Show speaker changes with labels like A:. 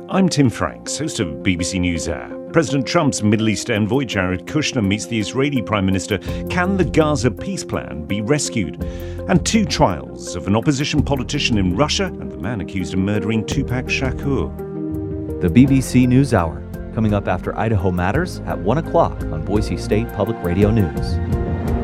A: I'm Tim Franks, host of BBC NewsHour. President Trump's Middle East envoy Jared Kushner meets the Israeli Prime Minister. Can the Gaza peace plan be rescued? And two trials of an opposition politician in Russia and the man accused of murdering Tupac Shakur.
B: The BBC NewsHour, coming up after Idaho Matters at 1 o'clock on Boise State Public Radio News.